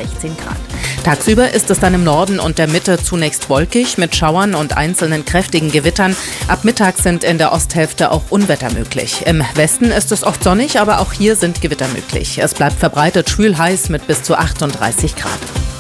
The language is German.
16 Grad. Tagsüber ist es dann im Norden und der Mitte zunächst wolkig mit Schauern und einzelnen kräftigen Gewittern. Ab Mittag sind in der Osthälfte auch Unwetter möglich. Im Westen ist es oft sonnig, aber auch hier sind Gewitter möglich. Es bleibt verbreitet schwül heiß mit bis zu 38 Grad.